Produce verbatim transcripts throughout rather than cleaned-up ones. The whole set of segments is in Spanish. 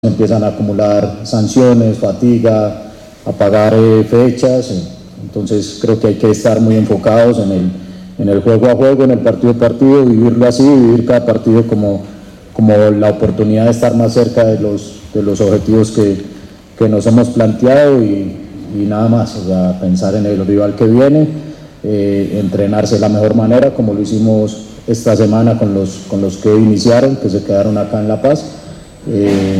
empiezan a acumular sanciones, fatiga, a pagar eh, fechas, entonces creo que hay que estar muy enfocados en el, en el juego a juego, en el partido a partido, vivirlo así, vivir cada partido como, como la oportunidad de estar más cerca de los, de los objetivos que, que nos hemos planteado y, y nada más, o sea, pensar en el rival que viene, eh, entrenarse de la mejor manera como lo hicimos esta semana con los, con los que iniciaron, que se quedaron acá en La Paz. Eh,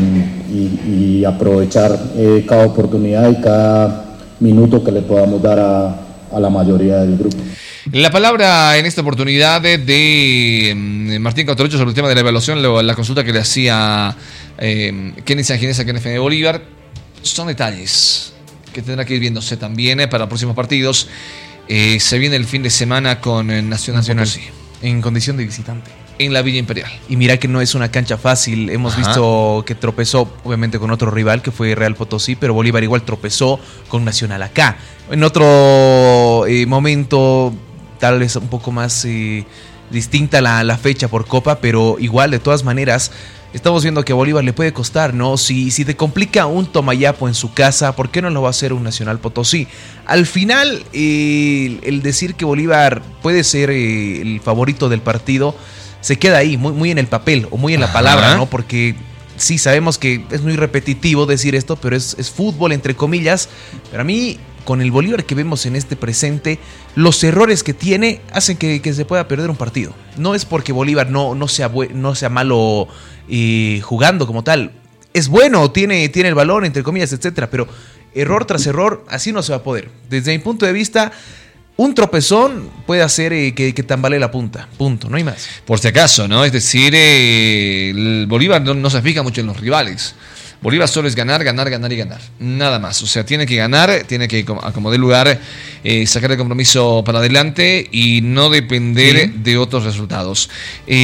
y, y aprovechar eh, cada oportunidad y cada minuto que le podamos dar a, a la mayoría del grupo. La palabra en esta oportunidad de, de Martín Cauterucho sobre el tema de la evaluación, la consulta que le hacía eh, Kenny Sanginés a Kenneth de Bolívar, son detalles que tendrá que ir viéndose también eh, para próximos partidos. Eh, se viene el fin de semana con eh, Nacional, Nacional Potosí, en condición de visitante en la Villa Imperial. Y mira que no es una cancha fácil. Hemos Ajá. visto que tropezó, obviamente, con otro rival que fue Real Potosí, pero Bolívar igual tropezó con Nacional acá. En otro eh, momento, tal vez un poco más eh, distinta la, la fecha por Copa, pero igual, de todas maneras, estamos viendo que a Bolívar le puede costar, ¿no? Si, si te complica un Tomayapo en su casa, ¿por qué no lo va a hacer un Nacional Potosí? Al final, eh, el decir que Bolívar puede ser eh, el favorito del partido se queda ahí, muy, muy en el papel o muy en la Ajá. palabra, ¿no? Porque sí, sabemos que es muy repetitivo decir esto, pero es, es fútbol, entre comillas. Pero a mí, con el Bolívar que vemos en este presente, los errores que tiene hacen que, que se pueda perder un partido. No es porque Bolívar no, no, sea, bu- no sea malo eh, jugando como tal. Es bueno, tiene, tiene el balón, entre comillas, etcétera. Pero error tras error, así no se va a poder. Desde mi punto de vista, un tropezón puede hacer eh, que, que tambalee la punta, punto, no hay más. Por si acaso, ¿no? Es decir, eh, el Bolívar no, no se fija mucho en los rivales. Bolívar solo es ganar, ganar, ganar y ganar. Nada más. O sea, tiene que ganar, tiene que, como de lugar, eh, sacar el compromiso para adelante y no depender sí. de otros resultados.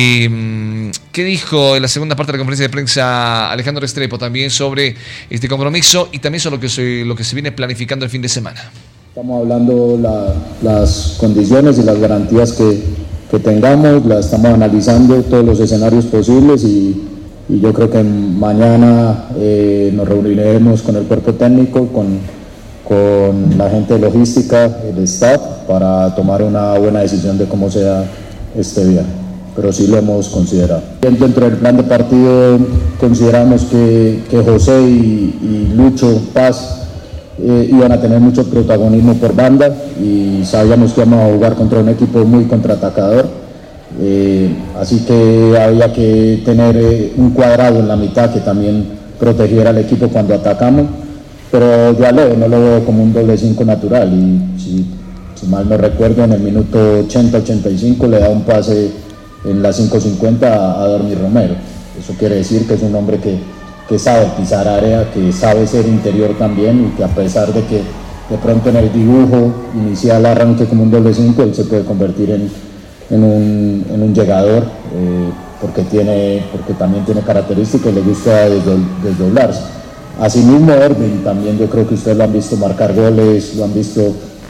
Eh, ¿Qué dijo en la segunda parte de la conferencia de prensa Alejandro Restrepo también sobre este compromiso y también sobre lo que se, lo que se viene planificando el fin de semana? Estamos hablando la, las condiciones y las garantías que, que tengamos, la estamos analizando todos los escenarios posibles y, y yo creo que mañana eh, nos reuniremos con el cuerpo técnico, con, con la gente de logística, el staff, para tomar una buena decisión de cómo sea este viaje, pero sí lo hemos considerado. Dentro del plan de partido consideramos que, que José y, y Lucho Paz Eh, iban a tener mucho protagonismo por banda y sabíamos que íbamos a jugar contra un equipo muy contraatacador, eh, así que había que tener eh, un cuadrado en la mitad que también protegiera al equipo cuando atacamos, pero yo a Leo no lo veo como un doble cinco natural y si, si mal no recuerdo en el minuto ochenta ochenta y cinco le da un pase en la cinco cincuenta a, a Dormi Romero. Eso quiere decir que es un hombre que que sabe pisar área, que sabe ser interior también y que a pesar de que de pronto en el dibujo inicial arranque como un doble cinco, él se puede convertir en, en, un, en un llegador eh, porque, tiene, porque también tiene características y le gusta desdoblarse. Asimismo, Erwin también yo creo que ustedes lo han visto marcar goles, lo han visto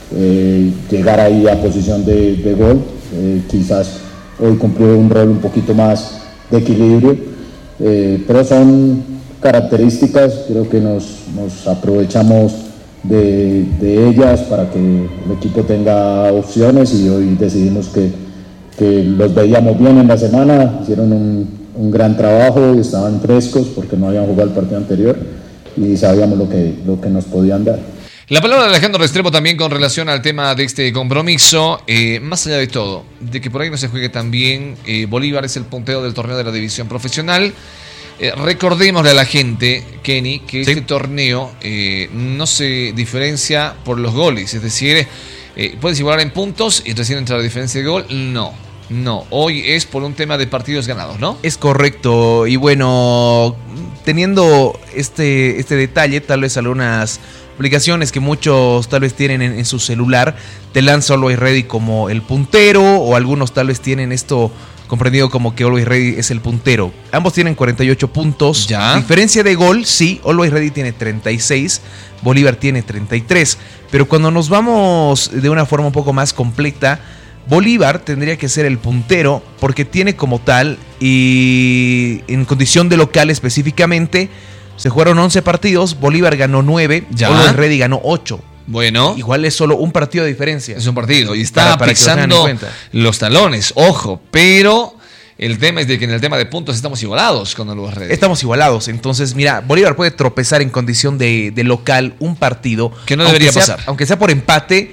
eh, llegar ahí a posición de, de gol, eh, quizás hoy cumplió un rol un poquito más de equilibrio, eh, pero son características, creo que nos, nos aprovechamos de, de ellas para que el equipo tenga opciones y hoy decidimos que, que los veíamos bien en la semana, hicieron un, un gran trabajo, estaban frescos porque no habían jugado el partido anterior y sabíamos lo que, lo que nos podían dar. La palabra de Alejandro Restrepo también con relación al tema de este compromiso, eh, más allá de todo, de que por ahí no se juegue también, eh, Bolívar es el puntero del torneo de la división profesional. Eh, recordémosle a la gente, Kenny, que sí. este torneo eh, no se diferencia por los goles, es decir, eh, puedes igualar en puntos y recién entra la diferencia de gol, no, no, hoy es por un tema de partidos ganados, ¿no? Es correcto, y bueno, teniendo este, este detalle, tal vez algunas aplicaciones que muchos tal vez tienen en, en su celular, te lanza Always Ready como el puntero, o algunos tal vez tienen esto comprendido como que Always Ready es el puntero. Ambos tienen cuarenta y ocho puntos. ¿Ya? Diferencia de gol, sí, Always Ready tiene treinta y seis, Bolívar tiene treinta y tres. Pero cuando nos vamos de una forma un poco más completa, Bolívar tendría que ser el puntero porque tiene como tal, y en condición de local específicamente, Se jugaron once partidos, Bolívar ganó nueve, Always Ready ganó ocho. Bueno. Igual es solo un partido de diferencia. Es un partido. Y está para, para pisando los talones, ojo, pero el tema es de que en el tema de puntos estamos igualados con Always Ready. Estamos igualados. Entonces, mira, Bolívar puede tropezar en condición de, de local un partido. Que no debería sea, pasar. Aunque sea por empate,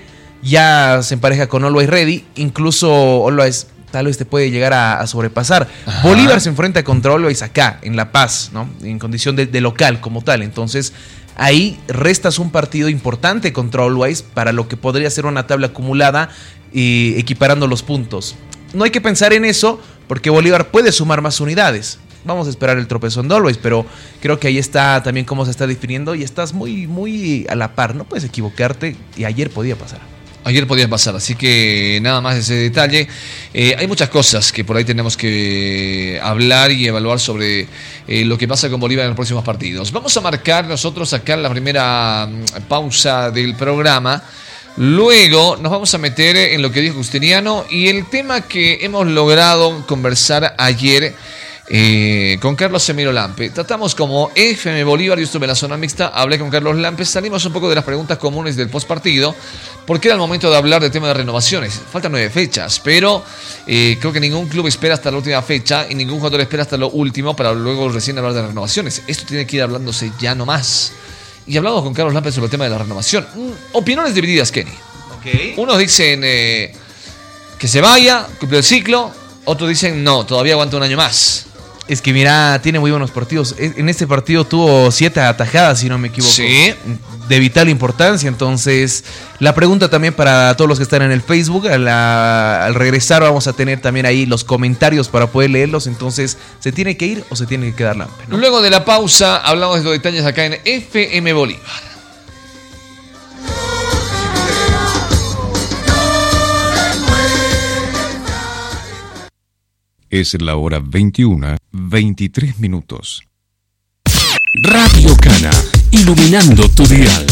ya se empareja con Always Ready. Incluso Always tal vez te puede llegar a, a sobrepasar. Ajá. Bolívar se enfrenta contra Always acá, en La Paz, ¿no? En condición de, de local como tal. Entonces, ahí restas un partido importante contra Always para lo que podría ser una tabla acumulada y equiparando los puntos. No hay que pensar en eso porque Bolívar puede sumar más unidades. Vamos a esperar el tropezón de Always, pero creo que ahí está también cómo se está definiendo y estás muy, muy a la par. No puedes equivocarte y ayer podía pasar. Ayer podía pasar, así que nada más ese detalle. Eh, hay muchas cosas que por ahí tenemos que hablar y evaluar sobre eh, lo que pasa con Bolívar en los próximos partidos. Vamos a marcar nosotros acá en la primera pausa del programa. Luego nos vamos a meter en lo que dijo Justiniano y el tema que hemos logrado conversar ayer eh, con Carlos Emiro Lampe. Tratamos como F M Bolívar, yo estuve en la zona mixta, hablé con Carlos Lampe, salimos un poco de las preguntas comunes del postpartido, porque era el momento de hablar del tema de renovaciones. Faltan nueve fechas, pero eh, creo que ningún club espera hasta la última fecha y ningún jugador espera hasta lo último para luego recién hablar de renovaciones. Esto tiene que ir hablándose ya no más. Y hablamos con Carlos Lampe sobre el tema de la renovación. Opiniones divididas, Kenny. Okay. Unos dicen eh, que se vaya, cumple el ciclo. Otros dicen no, todavía aguanta un año más. Es que mira, tiene muy buenos partidos. En este partido tuvo siete atajadas, si no me equivoco. Sí. De vital importancia. Entonces, la pregunta también para todos los que están en el Facebook. A la, al regresar vamos a tener también ahí los comentarios para poder leerlos. Entonces, ¿se tiene que ir o se tiene que quedar Lampe, ¿no? Luego de la pausa, hablamos de los detalles acá en F M Bolívar. Es la hora veintiuna, veintitrés minutos. Radio Cana, iluminando tu dial.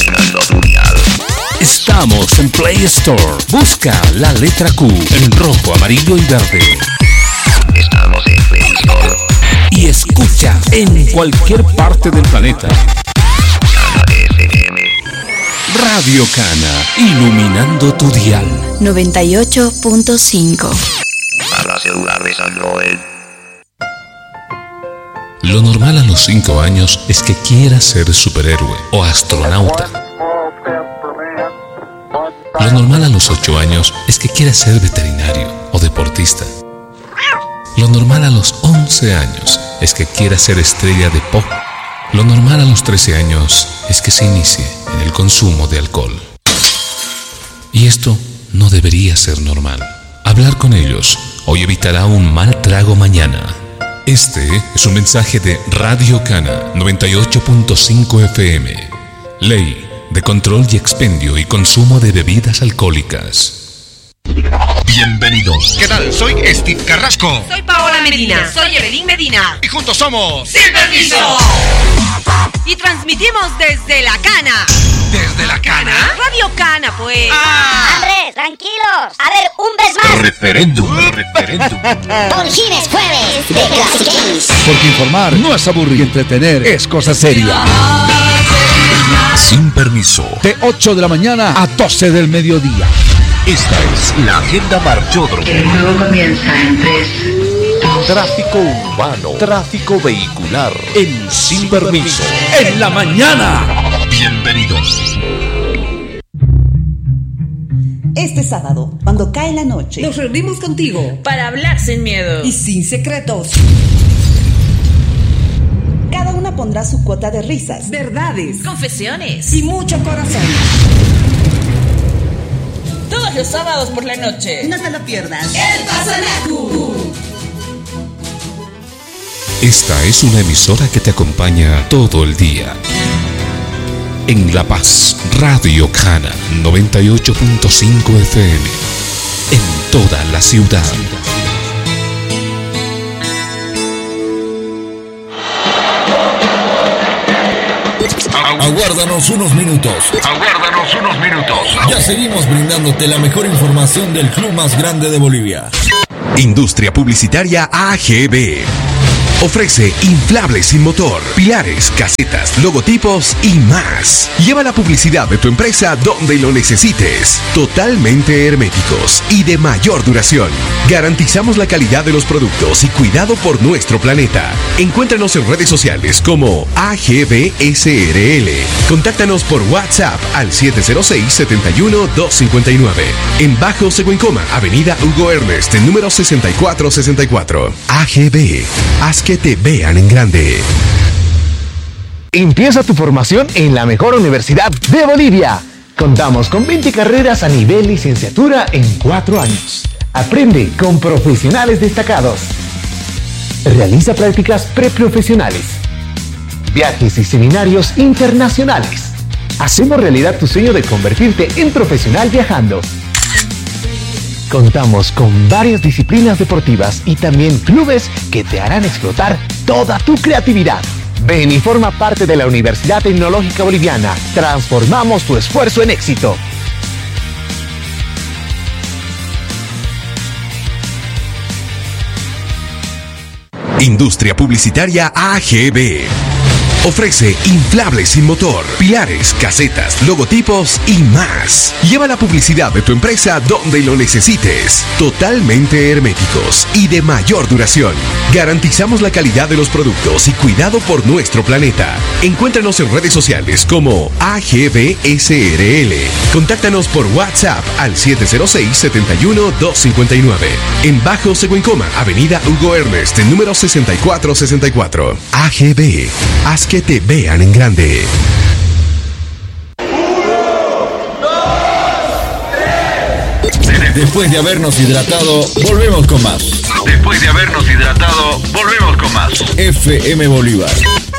Estamos en Play Store. Busca la letra Q en rojo, amarillo y verde. Estamos en Play Store. Y escucha en cualquier parte del planeta. Cana F M. Radio Cana, iluminando tu dial. noventa y ocho punto cinco. Para celular de San Joel. Lo normal a los cinco años es que quieras ser superhéroe o astronauta. Lo normal a los ocho años es que quieras ser veterinario o deportista. Lo normal a los once años es que quieras ser estrella de pop. Lo normal a los trece años es que se inicie en el consumo de alcohol. Y esto no debería ser normal. Hablar con ellos hoy evitará un mal trago mañana. Este es un mensaje de Radio Cana noventa y ocho punto cinco F M. Ley de control y expendio y consumo de bebidas alcohólicas. Bienvenidos. ¿Qué tal? Soy Steve Carrasco. Soy Paola Medina. Soy Evelyn Medina. Y juntos somos Sin Permiso. Y transmitimos desde La Cana. ¿Desde La Cana? Radio Cana, pues. Ah. Andrés, tranquilos. A ver, un vez más. Referéndum, referéndum. Por fin es jueves de Classic Games. Porque informar no es aburrir, entretener es cosa seria. Sin Permiso. De ocho de la mañana a doce del mediodía. Esta es la agenda Marchódromo. El juego comienza en tres. Tráfico urbano, tráfico vehicular, en Sin, Sin Permiso. Permiso. En la mañana. Bienvenidos. Este sábado, cuando cae la noche, nos reunimos contigo para hablar sin miedo y sin secretos. Cada una pondrá su cuota de risas, verdades, confesiones y mucho corazón. Todos los sábados por la noche. No te lo pierdas. El Pasanacu. Esta es una emisora que te acompaña todo el día. En La Paz, Radio Cana noventa y ocho punto cinco F M. En toda la ciudad. Aguárdanos unos minutos. Aguárdanos unos minutos. Ya seguimos brindándote la mejor información del club más grande de Bolivia. Industria Publicitaria A G B. Ofrece inflables sin motor, pilares, casetas, logotipos y más. Lleva la publicidad de tu empresa donde lo necesites. Totalmente herméticos y de mayor duración. Garantizamos la calidad de los productos y cuidado por nuestro planeta. Encuéntranos en redes sociales como A G B S R L. Contáctanos por WhatsApp al siete cero seis, siete uno, dos cinco nueve. En Bajo Seguincoma, Avenida Hugo Ernest, en número sesenta y cuatro sesenta y cuatro. A G B. Haz que te vean en grande. Empieza tu formación en la mejor universidad de Bolivia. Contamos con veinte carreras a nivel licenciatura en cuatro años. Aprende con profesionales destacados. Realiza prácticas preprofesionales. Viajes y seminarios internacionales. Hacemos realidad tu sueño de convertirte en profesional viajando. Contamos con varias disciplinas deportivas y también clubes que te harán explotar toda tu creatividad. Ven y forma parte de la Universidad Tecnológica Boliviana. Transformamos tu esfuerzo en éxito. Industria Publicitaria A G B. Ofrece inflables sin motor, pilares, casetas, logotipos y más. Lleva la publicidad de tu empresa donde lo necesites. Totalmente herméticos y de mayor duración. Garantizamos la calidad de los productos y cuidado por nuestro planeta. Encuéntranos en redes sociales como A G B S R L. Contáctanos por WhatsApp al siete cero seis, siete uno, dos cinco nueve. En Bajo Seguincoma, Avenida Hugo Ernest, en número sesenta y cuatro sesenta y cuatro. A G B. Haz que te vean en grande. Después de habernos hidratado, volvemos con más. Después de habernos hidratado, volvemos con más. F M Bolívar.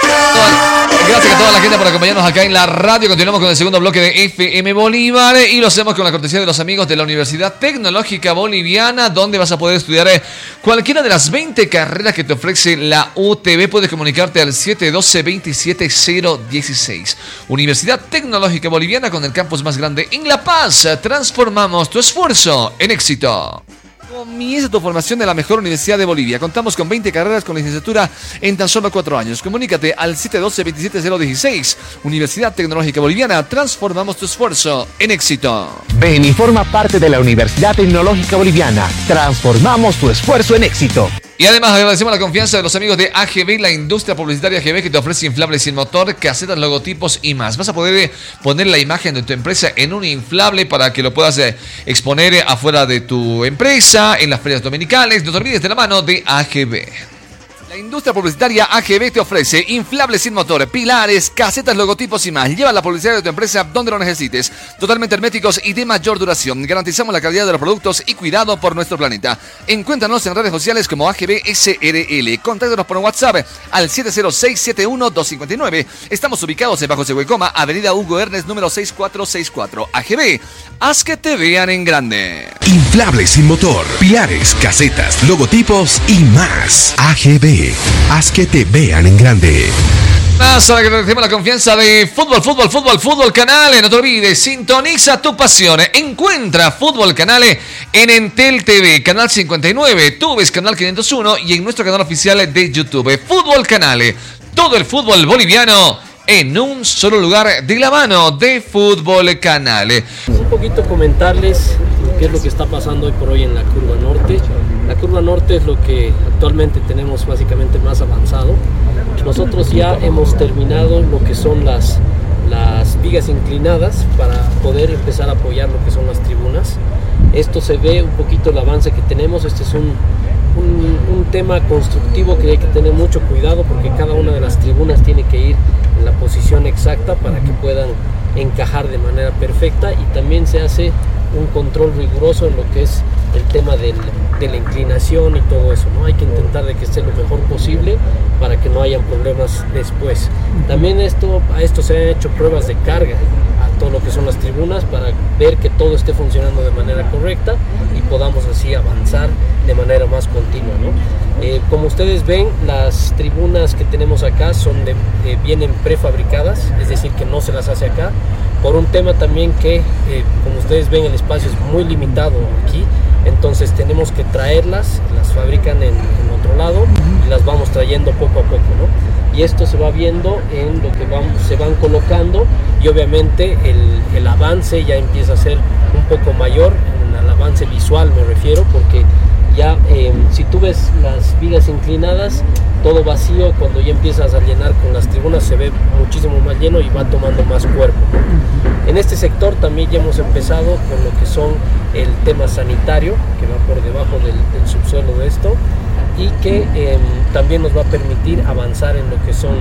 Gracias a toda la gente por acompañarnos acá en la radio. Continuamos con el segundo bloque de F M Bolívar y lo hacemos con la cortesía de los amigos de la Universidad Tecnológica Boliviana, donde vas a poder estudiar cualquiera de las veinte carreras que te ofrece la U T B. Puedes comunicarte al siete uno dos, dos siete cero uno seis. Universidad Tecnológica Boliviana, con el campus más grande en La Paz. Transformamos tu esfuerzo en éxito. Comienza tu formación en la mejor universidad de Bolivia. Contamos con veinte carreras con licenciatura en tan solo cuatro años. Comunícate al siete uno dos, dos siete cero uno seis. Universidad Tecnológica Boliviana. Transformamos tu esfuerzo en éxito. Ven y forma parte de la Universidad Tecnológica Boliviana. Transformamos tu esfuerzo en éxito. Y además agradecemos la confianza de los amigos de A G B, la industria publicitaria A G B, que te ofrece inflables sin motor, casetas, logotipos y más. Vas a poder poner la imagen de tu empresa en un inflable para que lo puedas exponer afuera de tu empresa, en las ferias dominicales. No te olvides de la mano de A G B. La industria publicitaria A G B te ofrece inflables sin motor, pilares, casetas, logotipos y más. Lleva la publicidad de tu empresa donde lo necesites. Totalmente herméticos y de mayor duración. Garantizamos la calidad de los productos y cuidado por nuestro planeta. Encuéntranos en redes sociales como A G B S R L. Contáctanos por WhatsApp al siete cero seis, siete uno, dos cinco nueve. Estamos ubicados en Bajo Seguincoma, Avenida Hugo Ernest, número sesenta y cuatro sesenta y cuatro. A G B, haz que te vean en grande. Inflables sin motor, pilares, casetas, logotipos y más. A G B. Haz que te vean en grande. Más agradecemos la confianza de Fútbol, Fútbol, Fútbol, Fútbol Canal. No te olvides, sintoniza tu pasión. Encuentra Fútbol Canal en Entel T V, Canal cincuenta y nueve, tú ves Canal quinientos uno y en nuestro canal oficial de YouTube. Fútbol Canal, todo el fútbol boliviano en un solo lugar, de la mano de Fútbol Canal. Un poquito comentarles qué es lo que está pasando hoy por hoy en la curva norte. La curva norte es lo que actualmente tenemos básicamente más avanzado. Nosotros ya hemos terminado lo que son las, las vigas inclinadas para poder empezar a apoyar lo que son las tribunas. Esto se ve un poquito el avance que tenemos. Este es un, un, un tema constructivo que hay que tener mucho cuidado, porque cada una de las tribunas tiene que ir en la posición exacta para que puedan encajar de manera perfecta, y también se hace un control riguroso en lo que es el tema del, de la inclinación y todo eso, ¿no? Hay que intentar de que esté lo mejor posible para que no hayan problemas después. También esto, a esto se han hecho pruebas de carga a todo lo que son las tribunas para ver que todo esté funcionando de manera correcta y podamos así avanzar de manera más continua, ¿no? Eh, como ustedes ven, las tribunas que tenemos acá son de, eh, vienen prefabricadas, es decir, que no se las hace acá, por un tema también que, eh, como ustedes ven, el espacio es muy limitado aquí. entonces tenemos que traerlas, las fabrican en, en otro lado y las vamos trayendo poco a poco, ¿no? Y esto se va viendo en lo que vamos, se van colocando, y obviamente el, el avance ya empieza a ser un poco mayor, en el avance visual me refiero, porque ya eh, si tú ves las vigas inclinadas, todo vacío, cuando ya empiezas a llenar con las tribunas se ve muchísimo más lleno y va tomando más cuerpo, ¿no? En este sector también ya hemos empezado con lo que son el tema sanitario, que va por debajo del, del subsuelo de esto, y que eh, también nos va a permitir avanzar en lo que son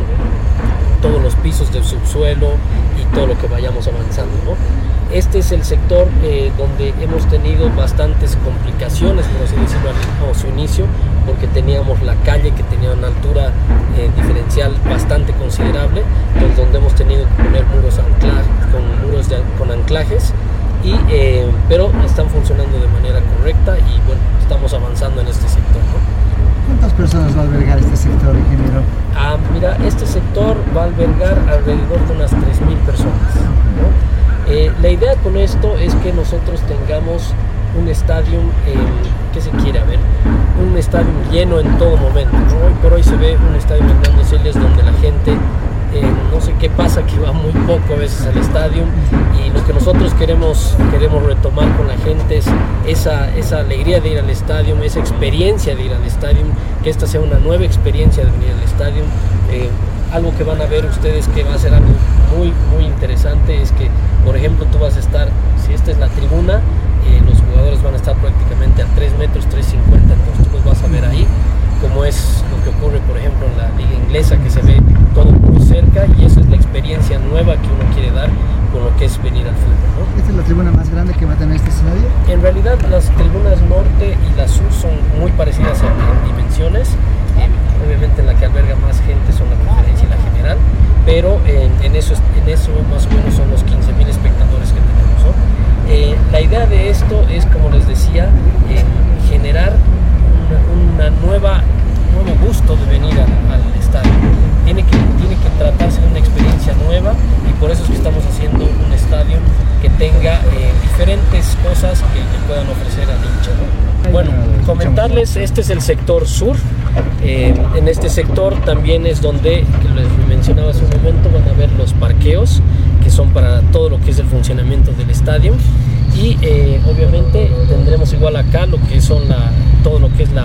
todos los pisos del subsuelo y todo lo que vayamos avanzando, ¿no? Este es el sector eh, donde hemos tenido bastantes complicaciones, por así decirlo, a su inicio, porque teníamos la calle que tenía una altura eh, diferencial bastante considerable, entonces donde hemos tenido que poner muros, ancla, con, muros de, con anclajes, y, eh, pero están funcionando de manera correcta y bueno, estamos avanzando en este sector, ¿no? ¿Cuántas personas va a albergar este sector, ingeniero? Ah, mira, este sector va a albergar alrededor de unas tres mil personas, ¿no? Eh, la idea con esto es que nosotros tengamos un estadio, eh, ¿qué se quiere ver? Un estadio lleno en todo momento, ¿no? Hoy por hoy se ve un estadio en Grandes Islas donde la gente, eh, no sé qué pasa, que va muy poco a veces al estadio, y lo que nosotros queremos, queremos retomar con la gente es esa, esa alegría de ir al estadio, esa experiencia de ir al estadio, que esta sea una nueva experiencia de venir al estadio. Eh, algo que van a ver ustedes que va a ser algo muy muy interesante es que, por ejemplo, tú vas a estar, si esta es la tribuna, eh, los jugadores van a estar prácticamente a tres metros, tres cincuenta, entonces tú los vas a ver ahí, como es lo que ocurre, por ejemplo, en la liga inglesa, que se ve todo muy cerca, y esa es la experiencia nueva que uno quiere dar con lo que es venir al fútbol, ¿no? ¿Esta es la tribuna más grande que va a tener este escenario? En realidad las tribunas norte y la sur son muy parecidas en, en dimensiones, eh, obviamente la que alberga más gente son la preferencia y la general, pero en, en, eso, en eso más o menos son los quince mil espectadores que tenemos, ¿no? Eh, la idea de esto es, como les decía, eh, generar una, una nueva, un nuevo gusto de venir al, al estadio. Tiene que, tiene que tratarse de una experiencia nueva, y por eso es que estamos haciendo un estadio que tenga eh, diferentes cosas que, que puedan ofrecer al hincha, ¿no? Bueno, comentarles, este es el sector sur. Eh, en este sector también es donde, que les mencionaba hace un momento, van a ver los parqueos, que son para todo lo que es el funcionamiento del estadio, y eh, obviamente tendremos igual acá lo que son la, todo lo que es la,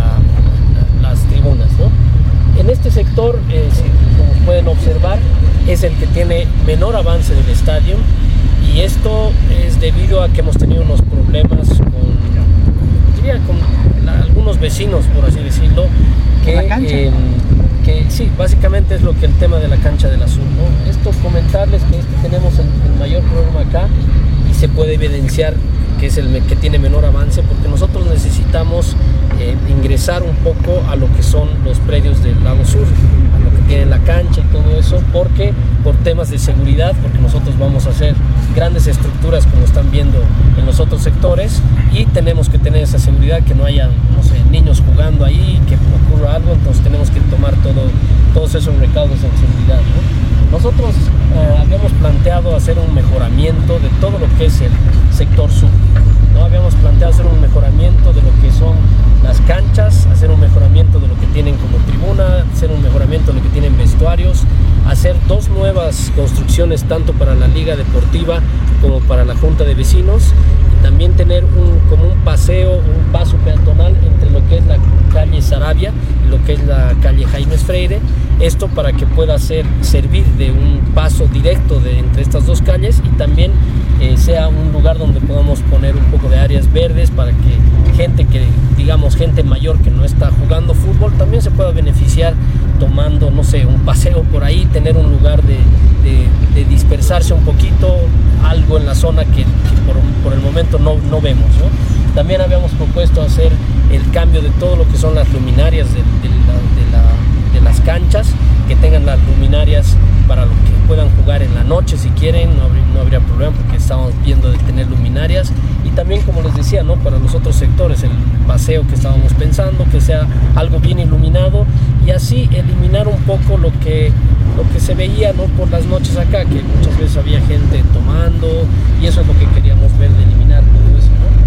la, las tribunas, ¿no? En este sector, eh, si, como pueden observar, es el que tiene menor avance del estadio, y esto es debido a que hemos tenido unos problemas con, diría, con la, algunos vecinos, por así decirlo, que, ¿La cancha? Eh, que sí, básicamente es lo que el tema de la cancha del azul, ¿no? Esto, comentarles que este tenemos el, el mayor problema acá, y se puede evidenciar que es el que tiene menor avance, porque nosotros necesitamos eh, ingresar un poco a lo que son los predios del lado sur, a lo que tiene la cancha y todo eso, porque por temas de seguridad, porque nosotros vamos a hacer grandes estructuras como están viendo en los otros sectores, y tenemos que tener esa seguridad, que no haya, no sé, niños jugando ahí, que ocurra algo, entonces tenemos que tomar todo, todos esos recaudos en seguridad, ¿no? Nosotros eh, habíamos planteado hacer un mejoramiento de todo lo que es el sector sur, ¿no? Habíamos planteado hacer un mejoramiento de lo que son las canchas, hacer un mejoramiento de lo que tienen como tribuna, hacer un mejoramiento de lo que tienen vestuarios, hacer dos nuevas construcciones tanto para la liga deportiva como para la junta de vecinos, y también tener un, como un paseo, un paso peatonal entre lo que es la calle Saravia y lo que es la calle Jaime Freire, esto para que pueda ser, servir de un paso directo de entre estas dos calles, y también eh, sea un lugar donde podamos poner un poco de áreas verdes para que gente que, digamos, gente mayor que no está jugando fútbol también se pueda beneficiar tomando, no sé, un paseo por ahí, tener un lugar de, de, de dispersarse un poquito, algo en la zona que, que por, por el momento no, no vemos, ¿no? También habíamos propuesto hacer el cambio de todo lo que son las luminarias de, de, la, de, la, de las canchas, que tengan las luminarias para lo que puedan jugar en la noche si quieren, no habría, no habría problema, porque estamos viendo de tener luminarias, y también, como les decía, ¿no?, para los otros sectores, el paseo que estábamos pensando, que sea algo bien iluminado, y así eliminar un poco lo que, lo que se veía, ¿no?, por las noches acá, que muchas veces había gente tomando, y eso es lo que queríamos ver, de eliminar todo eso, ¿no? Y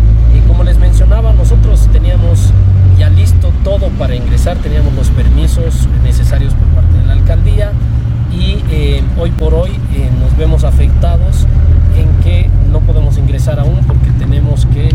como les mencionaba, nosotros teníamos ya listo todo para ingresar, teníamos los permisos necesarios por parte de la alcaldía y eh, hoy por hoy eh, nos vemos afectados en que no podemos ingresar aún porque tenemos que, eh,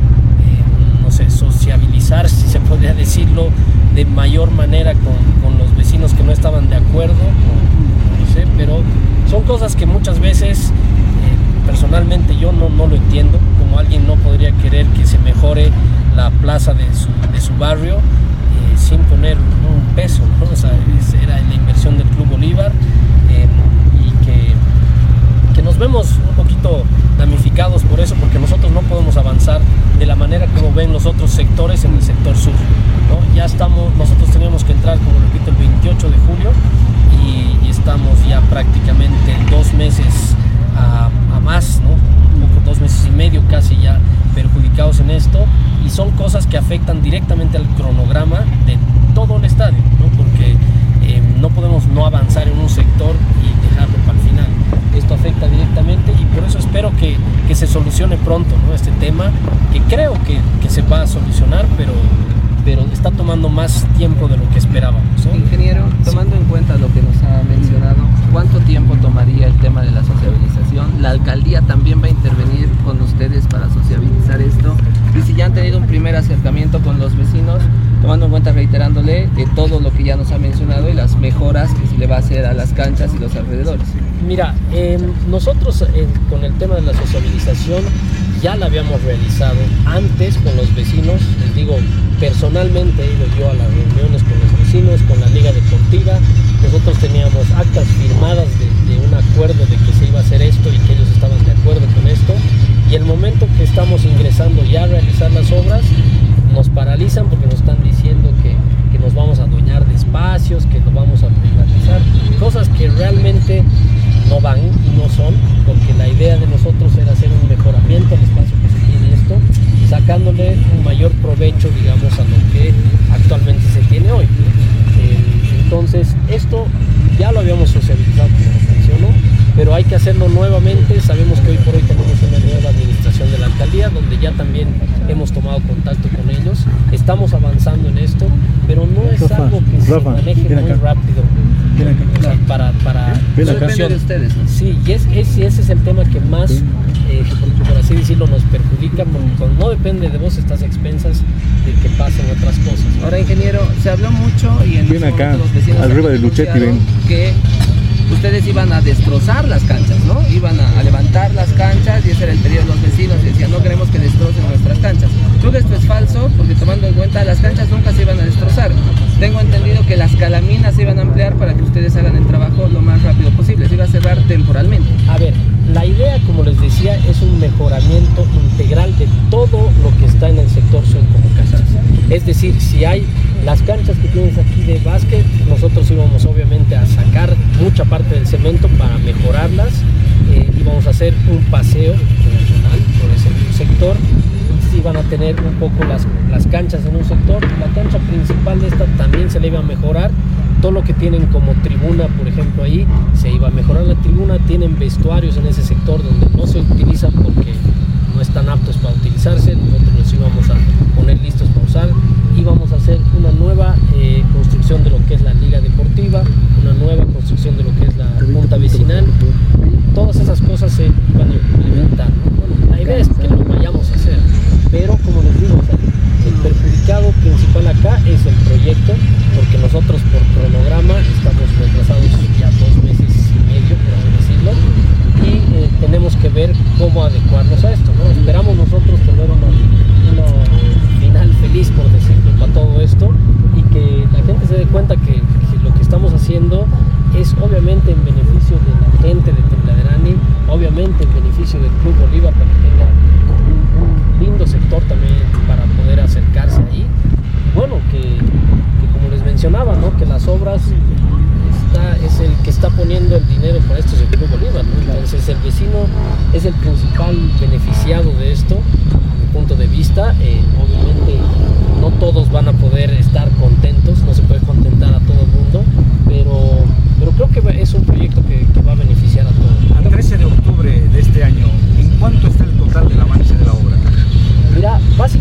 no sé, sociabilizar, si se podría decirlo, de mayor manera con, con los vecinos que no estaban de acuerdo, no, no sé, pero son cosas que muchas veces eh, personalmente yo no, no lo entiendo, como alguien no podría querer que se mejore la plaza de su, de su barrio eh, sin poner un peso, ¿no? O sea, era la inversión del Club Bolívar eh, y que, que nos vemos un poquito damnificados por eso, porque nosotros no podemos avanzar de la manera como ven los otros sectores en el sector sur, ¿no? Ya estamos, nosotros teníamos que entrar, como repito, el veintiocho de julio y, y estamos ya prácticamente dos meses a, a más, ¿no? Un poco, dos meses y medio casi ya perjudicados en esto, y son cosas que afectan directamente al cronograma de todo el estadio, ¿no? Porque eh, no podemos no avanzar en un sector y dejarlo para el final. Esto afecta directamente y por eso espero que, que se solucione pronto, ¿no? Este tema, que creo que, que se va a solucionar, pero, pero está tomando más tiempo de lo que esperábamos, ¿no? Ingeniero, tomando en cuenta lo que nos ha mencionado, ¿cuánto tiempo tomaría el tema de la sociabilización? ¿La alcaldía también va a intervenir con ustedes para sociabilizar esto? Y si ya han tenido un primer acercamiento con los vecinos, tomando en cuenta, reiterándole, de todo lo que ya nos ha mencionado y las mejoras que se le va a hacer a las canchas y los alrededores. Mira, eh, nosotros eh, con el tema de la sociabilización ya la habíamos realizado antes con los vecinos. Les digo, personalmente he ido yo a las reuniones con los vecinos, con la Liga Deportiva. Nosotros teníamos actas firmadas de, de un acuerdo de que se iba a hacer esto y que ellos estaban de acuerdo con esto. Y el momento que estamos ingresando ya a realizar las obras, nos paralizan porque nos están diciendo que, que nos vamos a adueñar de espacios, que nos vamos a privatizar, cosas que realmente no van y no son, porque la idea de nosotros era hacer un mejoramiento al espacio que se tiene esto, sacándole un mayor provecho, digamos, a lo que actualmente se tiene hoy. Eh, entonces, esto ya lo habíamos socializado, como les menciono, pero hay que hacerlo nuevamente. Sabemos que hoy por hoy tenemos una nueva administración de la alcaldía, donde ya también hemos tomado contacto con ellos, estamos avanzando en esto, pero no es Rafa, algo que Rafa, se maneje muy acá. rápido. O sea, para para Eso depende de ustedes, ¿no? Sí, y es, es, ese es el tema que más, eh, por así decirlo, nos perjudica, porque cuando no depende de vos estás a expensas de que pasen otras cosas. Ahora, ingeniero, se habló mucho y en Ven ese acá, momento los vecinos arriba de Luchetti, ven. que ustedes iban a destrozar las canchas, ¿no? Iban a, a levantar las canchas y ese era el pedido de los vecinos, y decían, no queremos que destrocen nuestras canchas. Creo que esto es falso, porque tomando en cuenta, las canchas nunca se iban a destrozar. Tengo entendido que las calaminas se iban a ampliar para que ustedes hagan el trabajo lo más rápido posible, se iba a cerrar temporalmente. A ver, la idea, como les decía, es un mejoramiento integral de todo lo que está en el sector sur como canchas. Es decir, si hay las canchas que tienes aquí de básquet, nosotros íbamos obviamente a sacar mucha parte del cemento para mejorarlas, eh, íbamos a hacer un paseo nacional por ese sector, y iban a tener un poco las, las canchas en un sector. La cancha principal de esta también se le iba a mejorar. Todo lo que tienen como tribuna, por ejemplo, ahí se iba a mejorar la tribuna. Tienen vestuarios en ese sector donde no se utilizan porque no están aptos para utilizarse. Nosotros los íbamos a poner listos para usar. Íbamos a hacer una nueva eh, construcción de lo que es la Liga Deportiva, una nueva construcción de lo que es la Junta Vecinal. Todas esas cosas se iban a implementar, ¿no? Bueno, la idea es que lo vayamos a hacer, pero como les digo, o sea, el perjudicado principal acá es el proyecto, porque nosotros por cronograma estamos retrasados ya dos meses y medio, por así decirlo, y eh, tenemos que ver cómo adecuarnos a esto, ¿no? Esperamos nosotros tener una, una final feliz, por decirlo, para todo esto, y que la gente se dé cuenta que, que lo que estamos haciendo es obviamente en beneficio de la gente de Tembladerani, obviamente en beneficio del Club Bolívar, para que tenga un, un lindo sector también para poder acercarse ahí. Y bueno, que, que como les mencionaba, ¿no? Que las obras está, es el que está poniendo el dinero para esto, es el Club Bolívar, ¿no? Entonces el vecino es el principal beneficiado de esto, a mi punto de vista. Eh, obviamente no todos van a poder estar contentos, no se puede contentar a todo el mundo, pero, pero creo que es un proyecto que, que va a beneficiar a todos. Al trece de octubre de este año, ¿en cuánto está el total del avance de la obra? Mira, básicamente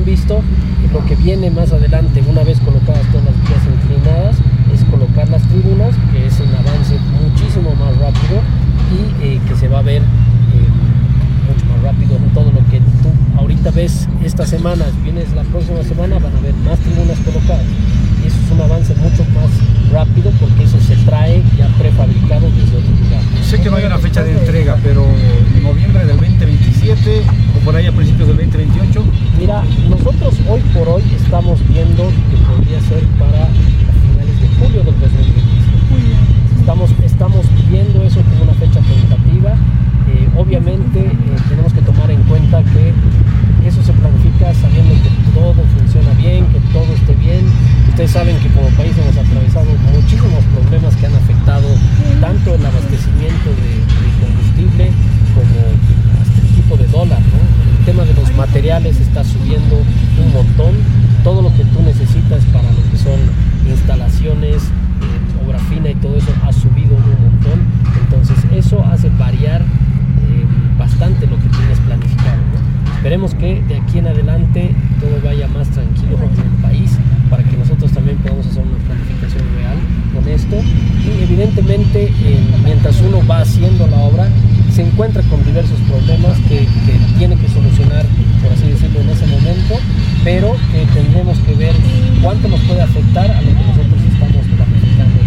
visto, lo que viene más adelante, una vez colocadas todas las vías inclinadas, es colocar las tribunas, que es un avance muchísimo más rápido y eh, que se va a ver eh, mucho más rápido en todo lo que tú ahorita ves esta semana, vienes la próxima semana, van a ver más tribunas colocadas. Y eso es un avance mucho más rápido porque eso se trae ya prefabricado desde otro lugar. Sé que no hay una fecha de entrega, pero en noviembre del veinte veintisiete o por ahí a principios del veinte veintiocho. Mira, nosotros hoy por hoy estamos viendo que podría ser para finales de julio del dos mil veintisiete. Estamos, estamos viendo eso como una fecha tentativa. Eh, obviamente eh, tenemos que tomar en cuenta que eso se planifica sabiendo que todo funciona bien, que todo esté bien. Ustedes saben que como país hemos atravesado muchísimos problemas que han afectado tanto el abastecimiento de, de combustible como hasta el tipo de dólar, ¿no? El tema de los materiales está subiendo un montón. Todo lo que tú necesitas para lo que son instalaciones, eh, obra fina y todo eso ha subido un montón. Entonces eso hace variar eh, bastante lo que tienes planificado, ¿no? Esperemos que de aquí en adelante todo vaya más tranquilo en el país para que nosotros también podamos hacer una planificación real con esto. Y evidentemente eh, mientras uno va haciendo la obra se encuentra con diversos problemas que, que tiene que solucionar, por así decirlo, en ese momento, pero que tendremos que ver cuánto nos puede afectar a lo que nosotros estamos planificando.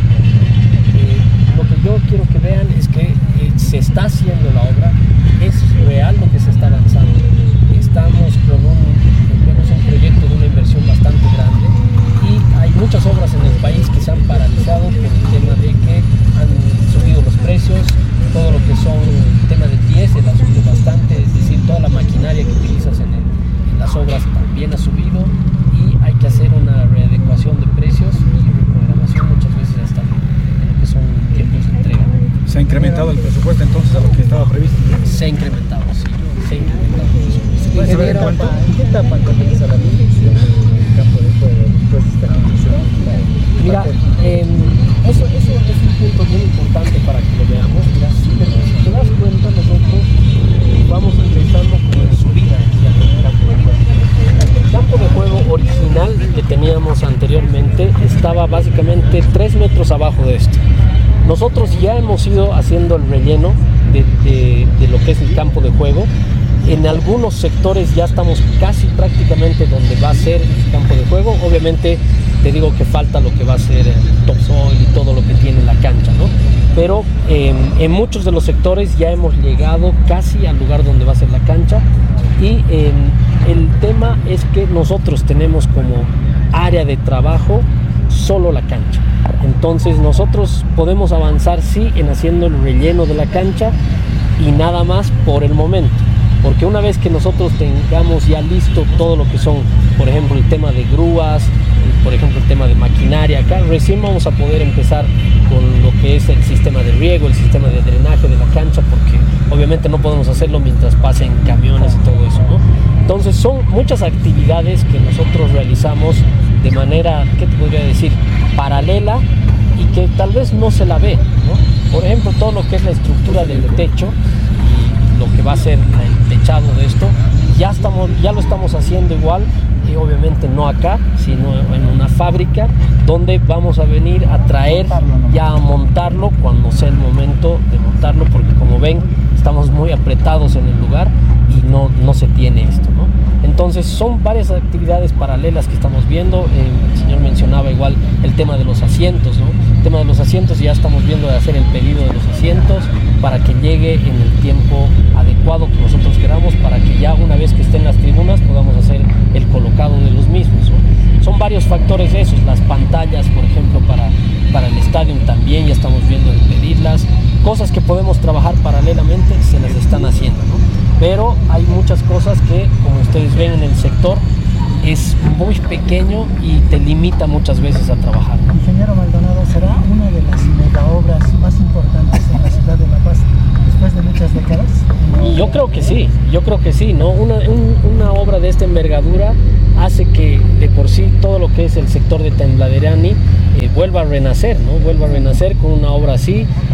Eh, lo que yo quiero que vean es que eh, se está haciendo la obra, es real lo que se está avanzando. Estamos con un, bueno, es un proyecto de una inversión bastante grande y hay muchas obras en el país que se han paralizado por el tema de que han subido los precios, todo lo que son el tema del diésel ha subido bastante, es decir, toda la maquinaria que utilizas en, el, en las obras también ha subido y hay que hacer una readecuación de precios y reprogramación muchas veces hasta en lo que son tiempos de entrega. ¿Se ha incrementado el presupuesto entonces a lo que estaba previsto? Se ha incrementado, sí, se ha incrementado el presupuesto. ¿Puede saber en cuánto? ¿En qué etapa comienza la construcción del campo de juego después de esta construcción? Mira, eh, eso, eso es un punto muy importante para que lo veamos. Mira, si te, si te das cuenta, nosotros vamos empezando con la subida aquí al campo de juego. El campo de juego original que teníamos anteriormente estaba básicamente tres metros abajo de esto. Nosotros ya hemos ido haciendo el relleno de, de, de lo que es el campo de juego. En algunos sectores ya estamos casi prácticamente donde va a ser el campo de juego. Obviamente te digo que falta lo que va a ser el topsoil y todo lo que tiene la cancha, ¿no? Pero eh, en muchos de los sectores ya hemos llegado casi al lugar donde va a ser la cancha y eh, el tema es que nosotros tenemos como área de trabajo solo la cancha. Entonces nosotros podemos avanzar sí en haciendo el relleno de la cancha y nada más por el momento. Porque una vez que nosotros tengamos ya listo todo lo que son, por ejemplo, el tema de grúas, por ejemplo, el tema de maquinaria acá, recién vamos a poder empezar con lo que es el sistema de riego, el sistema de drenaje de la cancha, porque obviamente no podemos hacerlo mientras pasen camiones y todo eso, ¿no? Entonces son muchas actividades que nosotros realizamos de manera, ¿qué te podría decir?, paralela y que tal vez no se la ve, ¿no? Por ejemplo, todo lo que es la estructura del techo, lo que va a ser el techado de esto, ya, estamos, ya lo estamos haciendo igual, y obviamente no acá, sino en una fábrica donde vamos a venir a traer, ya a montarlo cuando sea el momento de montarlo, porque como ven, estamos muy apretados en el lugar y no, no se tiene esto, ¿no? Entonces son varias actividades paralelas que estamos viendo. Eh, el señor mencionaba igual el tema de los asientos, ¿no? El tema de los asientos, ya estamos viendo de hacer el pedido de los asientos para que llegue en el tiempo adecuado que nosotros queramos, para que ya una vez que estén las tribunas podamos hacer el colocado de los mismos, ¿no? Son varios factores esos, las pantallas, por ejemplo, para, para el estadio también ya estamos viendo de pedirlas, cosas que podemos trabajar paralelamente, se las están haciendo, ¿no? Pero hay muchas cosas que, como ustedes ven en el sector, es muy pequeño y te limita muchas veces a trabajar, ¿no? Ingeniero Maldonado, ¿será una de las mega obras más importantes en la ciudad de La Paz después de muchas décadas? Y yo creo que sí, yo creo que sí, ¿no? Una, un, una obra de esta envergadura hace que de por sí todo lo que es el sector de Tembladerani eh, vuelva a renacer, ¿no? Vuelva a renacer con una obra así.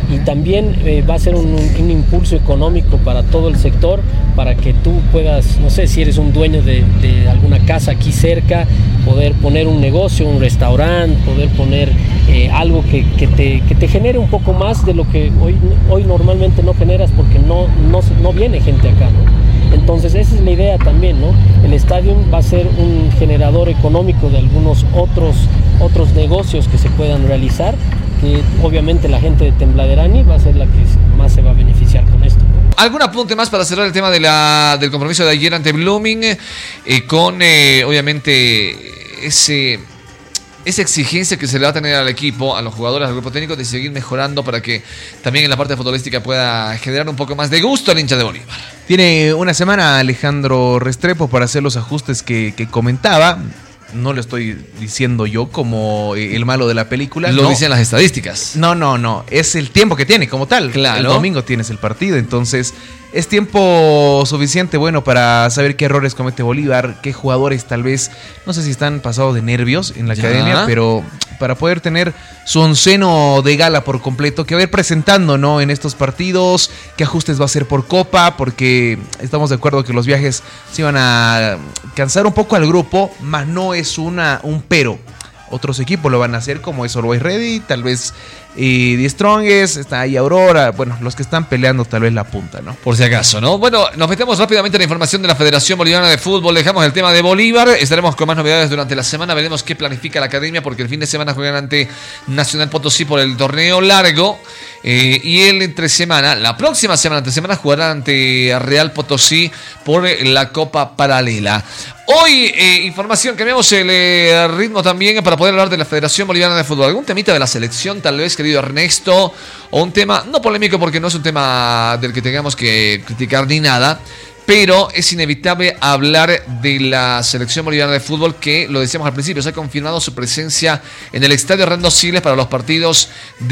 y también eh, va a ser un, un impulso económico para todo el sector, para que tú puedas, no sé, si eres un dueño de, de alguna casa aquí cerca, poder poner un negocio, un restaurante, poder poner eh, algo que, que, te, que te genere un poco más de lo que hoy, hoy normalmente no generas, porque no, no, no viene gente acá, ¿no? Entonces esa es la idea también, ¿no? El estadio va a ser un generador económico de algunos otros, otros negocios que se puedan realizar, que obviamente la gente de Tembladerani va a ser la que más se va a beneficiar con esto, ¿no? ¿Algún apunte más para cerrar el tema de la, del compromiso de ayer ante Blooming? Eh, con, eh, obviamente, ese... esa exigencia que se le va a tener al equipo, a los jugadores, al grupo técnico, de seguir mejorando para que también en la parte futbolística pueda generar un poco más de gusto al hincha de Bolívar. Tiene una semana Alejandro Restrepo para hacer los ajustes que, que comentaba. No lo estoy diciendo yo como el malo de la película. Lo no. dicen las estadísticas. No, no, no. Es el tiempo que tiene como tal. Claro. El domingo tienes el partido, entonces es tiempo suficiente, bueno, para saber qué errores comete Bolívar, qué jugadores tal vez, no sé si están pasados de nervios en la ya. academia, pero para poder tener su onceno de gala por completo, que va a ir presentando, ¿no? En estos partidos, qué ajustes va a hacer por Copa, porque estamos de acuerdo que los viajes se iban a cansar un poco al grupo, más no es una un pero. Otros equipos lo van a hacer, como es Always Ready, tal vez eh, The Strongest, está ahí Aurora, bueno, los que están peleando tal vez la punta, ¿no? Por si acaso, ¿no? Bueno, nos metemos rápidamente en la información de la Federación Boliviana de Fútbol, dejamos el tema de Bolívar, estaremos con más novedades durante la semana, veremos qué planifica la academia, porque el fin de semana juegan ante Nacional Potosí por el torneo largo, eh, y el entre semana, la próxima semana, entre semana, jugarán ante Real Potosí por la Copa Paralela. Hoy, eh, información, cambiamos el eh, ritmo también para poder hablar de la Federación Boliviana de Fútbol. ¿Algún temita de la selección, tal vez, querido Ernesto? O un tema, no polémico porque no es un tema del que tengamos que criticar ni nada, pero es inevitable hablar de la Selección Boliviana de Fútbol, que, lo decíamos al principio, se ha confirmado su presencia en el Estadio Hernando Siles para los partidos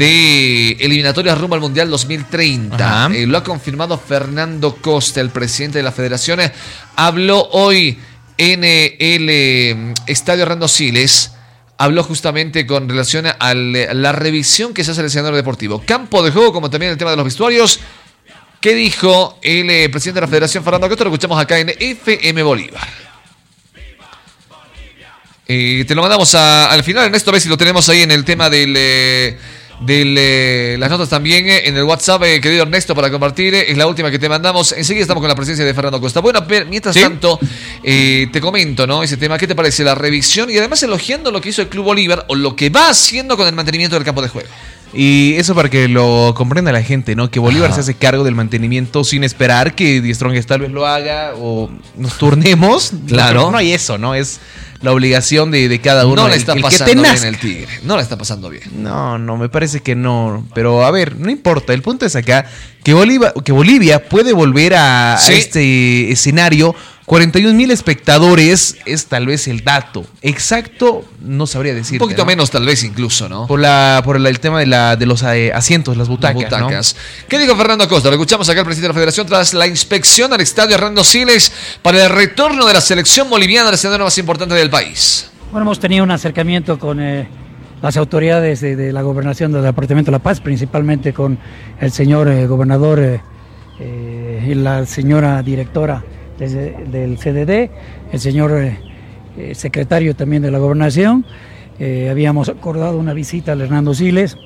de eliminatorias rumbo al Mundial dos mil treinta. Eh, lo ha confirmado Fernando Costa, el presidente de la Federación. Habló hoy en el eh, Estadio Hernando Siles, habló justamente con relación a la revisión que se hace al escenario deportivo, campo de juego, como también el tema de los vestuarios. ¿Qué dijo el eh, presidente de la Federación, Fernando Costa? Lo escuchamos acá en F M Bolívar. Eh, te lo mandamos a, al final, Ernesto, a ver si lo tenemos ahí en el tema del... Eh, de eh, las notas también eh, en el WhatsApp, eh, querido Ernesto, para compartir. Eh, es la última que te mandamos. Enseguida estamos con la presencia de Fernando Costa. Bueno, pero, mientras ¿Sí? tanto, eh, te comento, ¿no? Ese tema, ¿qué te parece la revisión? Y además elogiando lo que hizo el Club Bolívar, o lo que va haciendo con el mantenimiento del campo de juego. Y eso para que lo comprenda la gente, ¿no? Que Bolívar Ajá. se hace cargo del mantenimiento sin esperar que The Strongest tal vez lo haga o nos turnemos. Claro. No, no hay eso, ¿no? Es la obligación de, de cada uno. No le está el, el pasando bien el Tigre. No le está pasando bien. No, no, me parece que no. Pero a ver, no importa. El punto es acá que Bolivia, que Bolivia puede volver a, ¿Sí? a este escenario. cuarenta y un mil espectadores es tal vez el dato exacto, no sabría decir. Un poquito ¿no? menos tal vez incluso, ¿no? Por la por la, el tema de, la, de los eh, asientos, las butacas. Las butacas. ¿no? ¿Qué dijo Fernando Costa? Lo escuchamos acá al presidente de la Federación tras la inspección al estadio Hernando Siles para el retorno de la selección boliviana al escenario más importante del país. Bueno, hemos tenido un acercamiento con eh, las autoridades de, de la gobernación del Departamento de La Paz, principalmente con el señor eh, gobernador eh, eh, y la señora directora Desde, del C D D, el señor eh, secretario también de la gobernación. Eh, habíamos acordado una visita al Hernando Siles.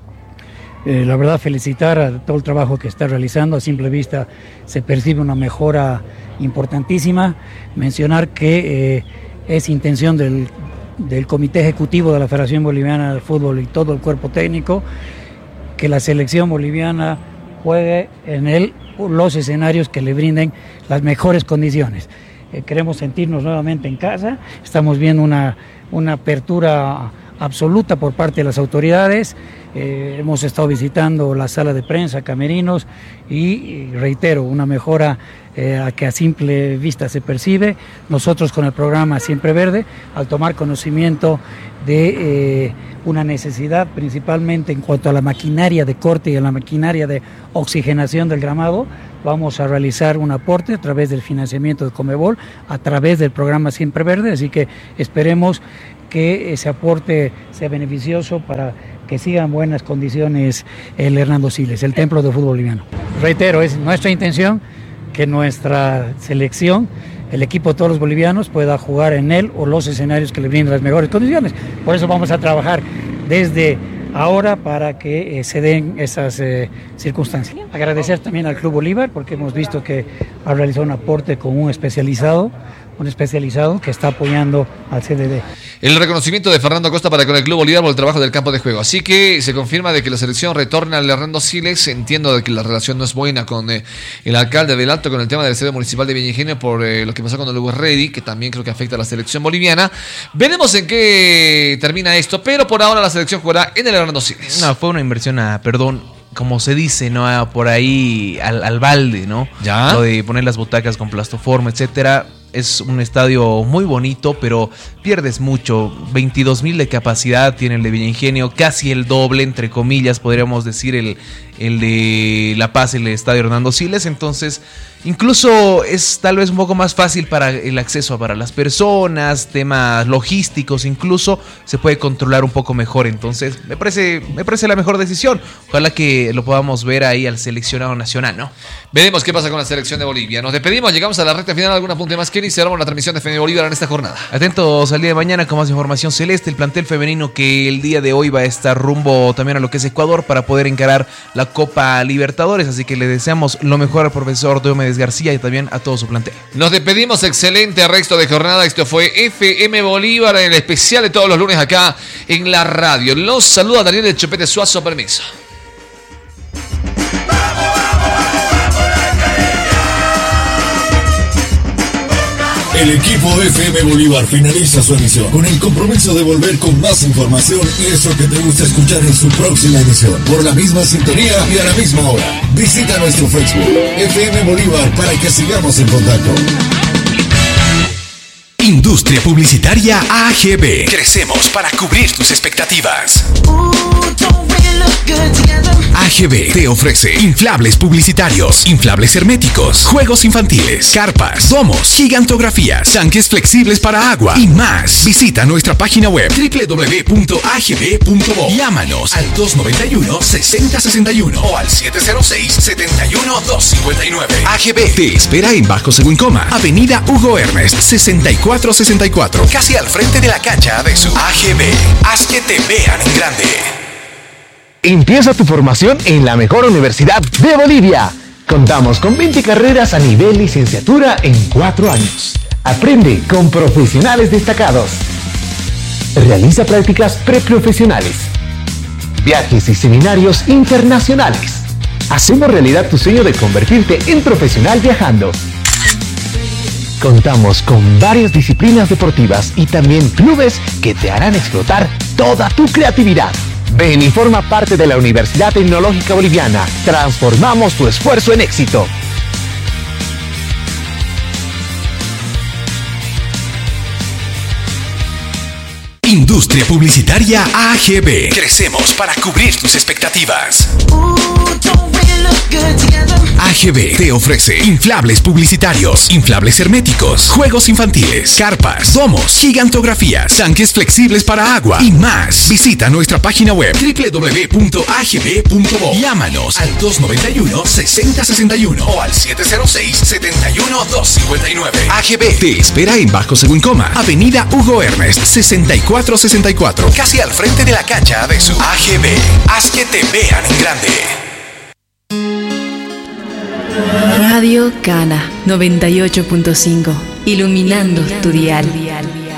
Eh, la verdad, felicitar a todo el trabajo que está realizando. A simple vista se percibe una mejora importantísima. Mencionar que eh, es intención del, del Comité Ejecutivo de la Federación Boliviana de Fútbol y todo el cuerpo técnico que la selección boliviana juegue en el los escenarios que le brinden las mejores condiciones. Eh, queremos sentirnos nuevamente en casa, estamos viendo una, una apertura absoluta por parte de las autoridades, eh, hemos estado visitando la sala de prensa, camerinos y, y reitero, una mejora eh, a que a simple vista se percibe. Nosotros con el programa Siempre Verde, al tomar conocimiento de eh, una necesidad principalmente en cuanto a la maquinaria de corte y a la maquinaria de oxigenación del gramado, vamos a realizar un aporte a través del financiamiento de Comebol, a través del programa Siempre Verde, así que esperemos que ese aporte sea beneficioso para que sigan buenas buenas condiciones el Hernando Siles, el templo del fútbol boliviano. Reitero, es nuestra intención que nuestra selección, el equipo de todos los bolivianos, pueda jugar en él o los escenarios que le brinden las mejores condiciones. Por eso vamos a trabajar desde ahora para que eh, se den esas eh, circunstancias. Agradecer también al Club Bolívar porque hemos visto que ha realizado un aporte con un especializado, un especializado que está apoyando al C D D. El reconocimiento de Fernando Costa para con el Club Bolívar por el trabajo del campo de juego. Así que se confirma de que la selección retorna al Hernando Siles. Entiendo de que la relación no es buena con eh, el alcalde del Alto, con el tema del estadio municipal de Villaingenio por eh, lo que pasó con el Hugo Ready, que también creo que afecta a la selección boliviana. Veremos en qué termina esto, pero por ahora la selección jugará en el Hernando Siles. No, fue una inversión a, perdón, como se dice, ¿no? A, por ahí al, al balde, ¿no? Ya. Lo de poner las butacas con plastoforma, etcétera. Es un estadio muy bonito, pero pierdes mucho. veintidós mil de capacidad tiene el de Villaingenio, casi el doble, entre comillas, podríamos decir, el, el de La Paz, el estadio Hernando Siles. Entonces, incluso es tal vez un poco más fácil para el acceso para las personas, temas logísticos, incluso se puede controlar un poco mejor. Entonces, me parece, me parece la mejor decisión. Ojalá que lo podamos ver ahí al seleccionado nacional, ¿no? Veremos qué pasa con la selección de Bolivia. Nos despedimos, llegamos a la recta final. ¿Algún apunte más, Kenny? Cerramos la transmisión de F M Bolívar en esta jornada. Atentos al día de mañana con más información celeste. El plantel femenino que el día de hoy va a estar rumbo también a lo que es Ecuador para poder encarar la Copa Libertadores. Así que le deseamos lo mejor al profesor Diomedes García y también a todo su plantel. Nos despedimos, excelente resto de jornada. Esto fue F M Bolívar en el especial de todos los lunes acá en la radio. Los saluda Daniel El Chopete Suazo, permiso. El equipo F M Bolívar finaliza su emisión con el compromiso de volver con más información y eso que te gusta escuchar en su próxima emisión. Por la misma sintonía y a la misma hora. Visita nuestro Facebook, F M Bolívar, para que sigamos en contacto. Industria Publicitaria A G B. Crecemos para cubrir tus expectativas. A G B te ofrece inflables publicitarios, inflables herméticos, juegos infantiles, carpas, domos, gigantografías, tanques flexibles para agua y más. Visita nuestra página web doble u doble u doble u punto a g b punto bo. Llámanos al dos nueve uno, seis cero seis uno o al siete cero seis, siete uno, dos cinco nueve. A G B te espera en Bajo Según Coma, Avenida Hugo Ernest, sesenta y cuatro sesenta y cuatro, casi al frente de la cancha de su A G B. Haz que te vean en grande. Empieza tu formación en la mejor universidad de Bolivia. Contamos con veinte carreras a nivel licenciatura en cuatro años. Aprende con profesionales destacados. Realiza prácticas preprofesionales. Viajes y seminarios internacionales. Hacemos realidad tu sueño de convertirte en profesional viajando. Contamos con varias disciplinas deportivas y también clubes que te harán explotar toda tu creatividad. Ven y forma parte de la Universidad Tecnológica Boliviana. Transformamos tu esfuerzo en éxito. Industria Publicitaria A G B. Crecemos para cubrir tus expectativas. A G B te ofrece inflables publicitarios, inflables herméticos, juegos infantiles, carpas, domos, gigantografías, tanques flexibles para agua y más. Visita nuestra página web doble u doble u doble u punto a g b punto bo. Llámanos al dos nueve uno, seis cero seis uno o al siete cero seis, siete uno, dos cinco nueve. A G B te espera en Bajo Según Coma, Avenida Hugo Ernest, sesenta y cuatro sesenta y cuatro, casi al frente de la cancha de su A G B. Haz que te vean en grande. Radio Cana noventa y ocho punto cinco, iluminando tu dial.